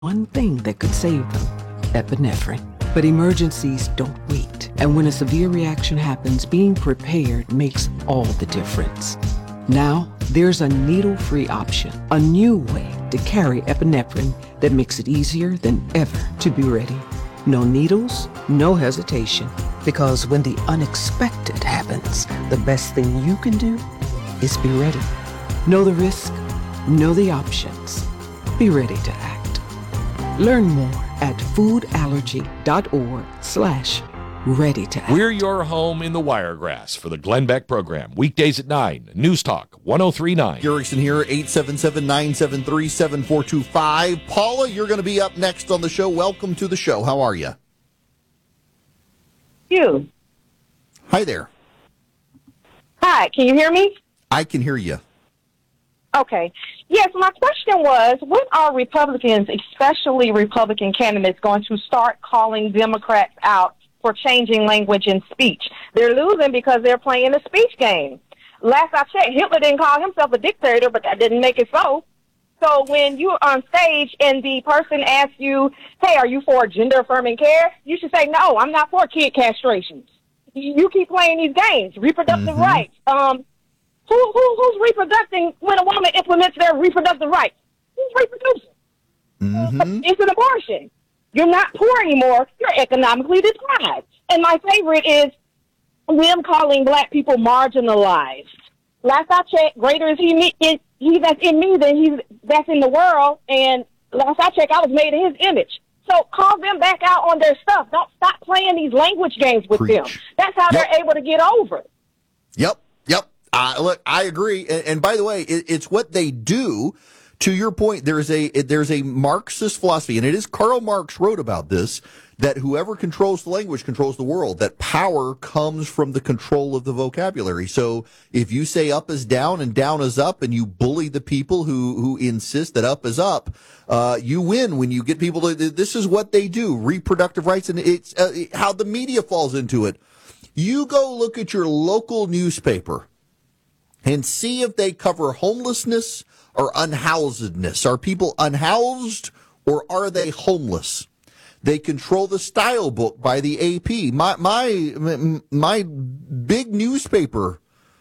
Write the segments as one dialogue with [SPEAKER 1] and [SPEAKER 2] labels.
[SPEAKER 1] one thing that could save them, epinephrine. But emergencies don't wait. And when a severe reaction happens, being prepared makes all the difference. Now, there's a needle-free option, a new way to carry epinephrine that makes it easier than ever to be ready. No needles, no hesitation. Because when the unexpected happens, the best thing you can do is be ready. Know the risk, know the options. Be ready to act. Learn more at foodallergy.org/ready to act.
[SPEAKER 2] We're your home in the Wiregrass for the Glenn Beck program. Weekdays at 9, News Talk 103.9.
[SPEAKER 3] Erickson here, 877-973-7425. Paula, you're going to be up next on the show. Welcome to the show. How are you?
[SPEAKER 4] You.
[SPEAKER 3] Hi there.
[SPEAKER 4] Hi, can you hear me?
[SPEAKER 3] I can hear you.
[SPEAKER 4] Okay. Yes, my question was, when are Republicans, especially Republican candidates, going to start calling Democrats out for changing language and speech? They're losing because they're playing a speech game. Last I checked, Hitler didn't call himself a dictator, but that didn't make it so. So when you're on stage and the person asks you, hey, are you for gender-affirming care? You should say, no, I'm not for kid castrations. You keep playing these games. Reproductive rights. Who's reproducing when a woman implements their reproductive rights? Who's reproducing? It's an abortion. You're not poor anymore. You're economically deprived. And my favorite is them calling black people marginalized. Last I checked, greater is he that's in me than that's in the world. And last I checked, I was made in his image. So call them back out on their stuff. Don't stop playing these language games with them. That's how they're able to get over it.
[SPEAKER 3] Yep. Look, I agree. And by the way, it's what they do. To your point, there's a Marxist philosophy, and it is Karl Marx wrote about this, that whoever controls the language controls the world, that power comes from the control of the vocabulary. So if you say up is down and down is up, and you bully the people who insist that up is up, you win when you get people to, this is what they do, reproductive rights, and it's how the media falls into it. You go look at your local newspaper and see if they cover homelessness or unhousedness. Are people unhoused or are they homeless? They control the style book by the AP. My big newspaper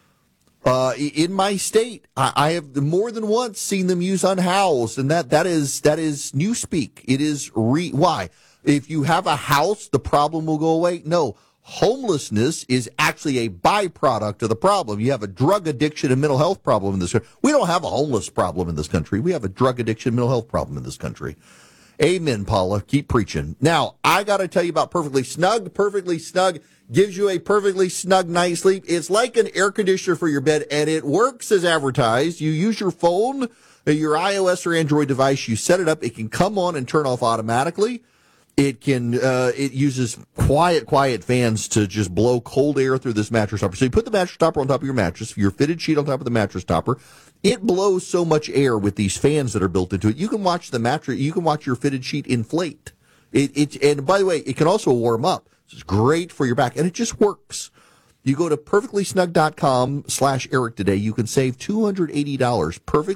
[SPEAKER 3] in my state, I have more than once seen them use unhoused, and that is newspeak. It is why? If you have a house, the problem will go away? No. Homelessness is actually a byproduct of the problem. You have a drug addiction and mental health problem in this country. We don't have a homeless problem in this country. We have a drug addiction, mental health problem in this country. Amen, Paula. Keep preaching. Now, I got to tell you about Perfectly Snug. Perfectly Snug gives you a perfectly snug night's sleep. It's like an air conditioner for your bed, and it works as advertised. You use your phone, your iOS or Android device. You set it up. It can come on and turn off automatically. It can, it uses quiet fans to just blow cold air through this mattress topper. So you put the mattress topper on top of your mattress, your fitted sheet on top of the mattress topper. It blows so much air with these fans that are built into it. You can watch the mattress, you can watch your fitted sheet inflate. And by the way, it can also warm up. It's great for your back, and it just works. You go to perfectlysnug.com/Eric today. You can save $280.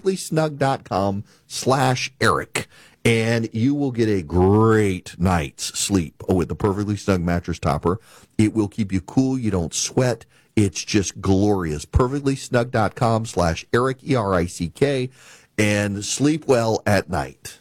[SPEAKER 3] Perfectlysnug.com/Eric. And you will get a great night's sleep with the Perfectly Snug mattress topper. It will keep you cool. You don't sweat. It's just glorious. Perfectlysnug.com/Eric, ERICK, and sleep well at night.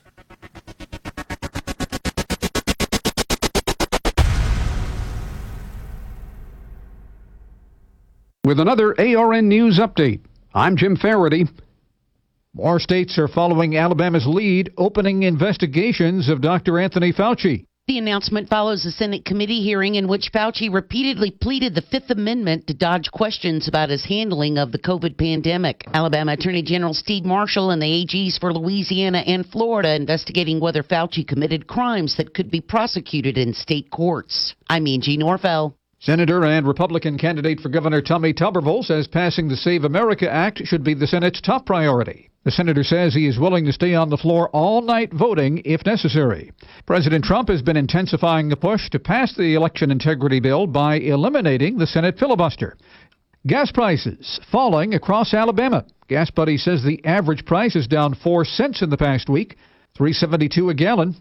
[SPEAKER 5] With another ARN News Update, I'm Jim Faraday. More states are following Alabama's lead, opening investigations of Dr. Anthony Fauci.
[SPEAKER 6] The announcement follows a Senate committee hearing in which Fauci repeatedly pleaded the Fifth Amendment to dodge questions about his handling of the COVID pandemic. Alabama Attorney General Steve Marshall and the AGs for Louisiana and Florida investigating whether Fauci committed crimes that could be prosecuted in state courts. I'm Angie Norfell.
[SPEAKER 5] Senator and Republican candidate for Governor Tommy Tuberville says passing the Save America Act should be the Senate's top priority. The senator says he is willing to stay on the floor all night voting if necessary. President Trump has been intensifying the push to pass the election integrity bill by eliminating the Senate filibuster. Gas prices falling across Alabama. Gas Buddy says the average price is down 4 cents in the past week. $3.72 a gallon.